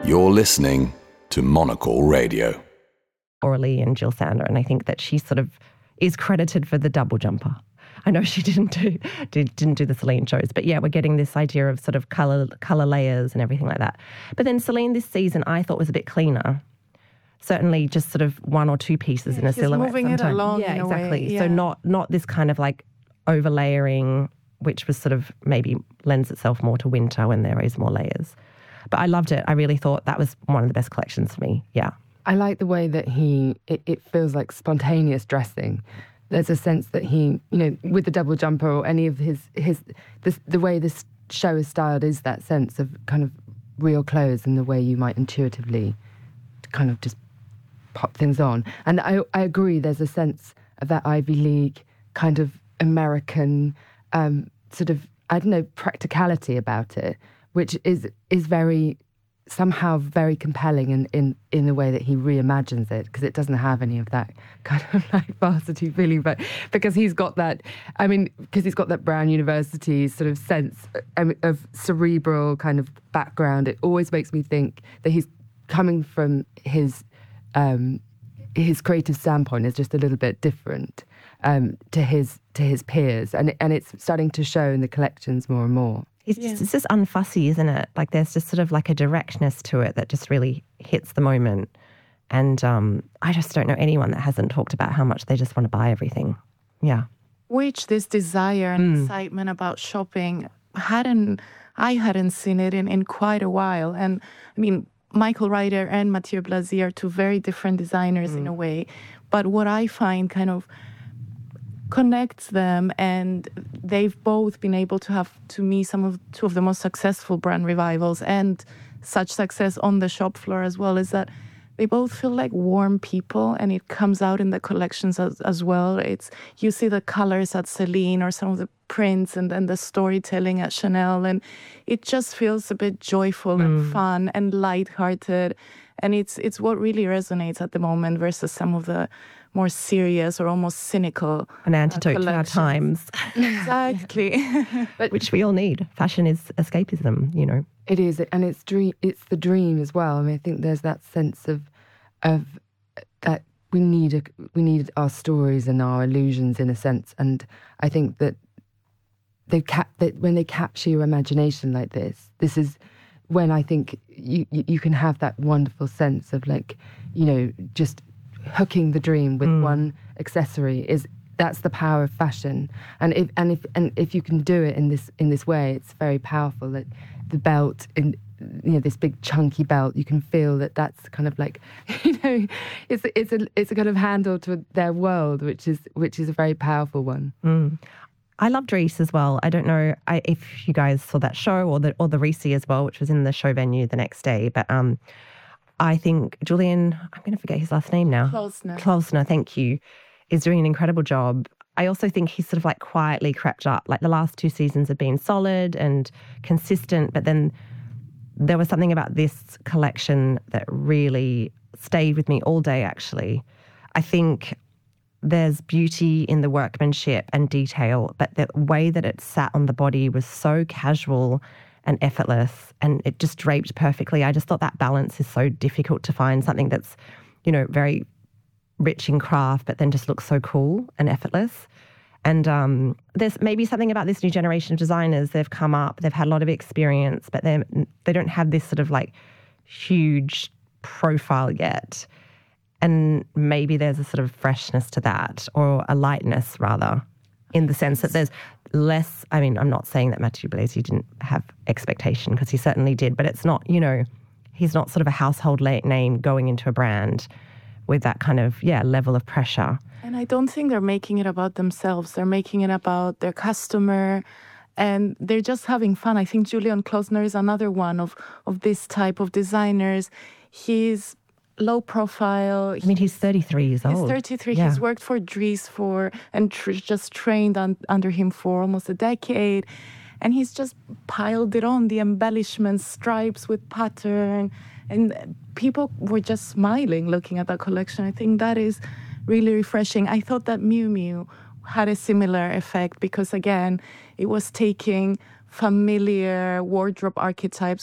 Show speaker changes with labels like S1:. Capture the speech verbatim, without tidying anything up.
S1: You're listening to Monocle Radio.
S2: Aurelie and Jill Sander, and I think that she sort of is credited for the double jumper. I know she didn't do did, didn't do the Celine shows, but yeah, we're getting this idea of sort of color color layers and everything like that. But then Celine this season I thought was a bit cleaner. Certainly, just sort of one or two pieces
S3: yeah,
S2: in a
S3: she's
S2: silhouette.
S3: Moving
S2: sometimes.
S3: it along.
S2: Yeah,
S3: in a
S2: exactly.
S3: Way. Yeah.
S2: So not not this kind of like overlayering, which was sort of maybe lends itself more to winter when there is more layers. But I loved it. I really thought that was one of the best collections for me. Yeah.
S4: I like the way that he, it, it feels like spontaneous dressing. There's a sense that he, you know, with the double jumper or any of his, his this, the way this show is styled is that sense of kind of real clothes and the way you might intuitively kind of just pop things on. And I, I agree, there's a sense of that Ivy League kind of American um, sort of, I don't know, practicality about it, which is is very, somehow very compelling in, in, in the way that he reimagines it, because it doesn't have any of that kind of like varsity feeling, but because he's got that, I mean, because he's got that Brown University sort of sense of cerebral kind of background, it always makes me think that he's coming from his um, his creative standpoint is just a little bit different um, to his to his peers, and and it's starting to show in the collections more and more.
S2: It's, yeah. just, it's just unfussy, isn't it? Like there's just sort of like a directness to it that just really hits the moment. And um, I just don't know anyone that hasn't talked about how much they just want to buy everything. Yeah.
S3: Which this desire and
S2: Mm.
S3: excitement about shopping hadn't, I hadn't seen it in, in quite a while. And I mean, Michael Ryder and Mathieu Blasi are two very different designers
S2: Mm.
S3: in a way. But what I find kind of connects them, and they've both been able to have, to me, some of two of the most successful brand revivals and such success on the shop floor as well, is that they both feel like warm people, and it comes out in the collections as, as well. It's, you see the colors at Celine or some of the prints and, and the storytelling at Chanel, and it just feels a bit joyful
S2: Mm.
S3: and fun and lighthearted, and it's it's what really resonates at the moment versus some of the more serious or almost cynical
S2: An antidote
S3: uh,
S2: to our times,
S3: Exactly.
S4: But
S2: which we all need. Fashion is escapism, you know.
S4: it is, and it's dream. It's the dream as well. I mean, I think there's that sense of of that we need a we need our stories and our illusions in a sense, and I think that they cap that when they capture your imagination like this, this is when I think you you, you can have that wonderful sense of like, you know, just hooking the dream with
S2: Mm.
S4: one accessory is that's the power of fashion. And if and if and if you can do it in this in this way, it's very powerful. That the belt in, you know, this big chunky belt, you can feel that that's kind of like, you know, it's it's a it's a kind of handle to their world, which is which is a very powerful one.
S2: Mm. I loved Reese as well. I don't know I, if you guys saw that show or the or the Reese as well, which was in the show venue the next day. But um, I think Julian, I'm going to forget his last name now.
S3: Klausner.
S2: Klausner, thank you, is doing an incredible job. I also think he's sort of like quietly crept up. Like the last two seasons have been solid and consistent, but then there was something about this collection that really stayed with me all day, actually. I think there's beauty in the workmanship and detail, but the way that it sat on the body was so casual and effortless, and it just draped perfectly. I just thought that balance is so difficult to find, something that's, you know, very rich in craft, but then just looks so cool and effortless. And um, there's maybe something about this new generation of designers. They've come up, they've had a lot of experience, but they they don't have this sort of like huge profile yet. And maybe there's a sort of freshness to that, or a lightness rather, in the sense that there's less, I mean, I'm not saying that Mathieu Blasi didn't have expectation, because he certainly did, but it's not, you know, he's not sort of a household name going into a brand with that kind of, yeah, level of pressure.
S3: And I don't think they're making it about themselves. They're making it about their customer, and they're just having fun. I think Julian Klausner is another one of, of this type of designers. He's low profile.
S2: I mean, he's thirty-three years old.
S3: He's thirty-three.
S2: Yeah.
S3: He's worked for Dries for, and tr- just trained un- under him for almost a decade. And he's just piled it on, the embellishments, stripes with pattern. And people were just smiling looking at that collection. I think that is really refreshing. I thought that Miu Miu had a similar effect because, again, it was taking familiar wardrobe archetypes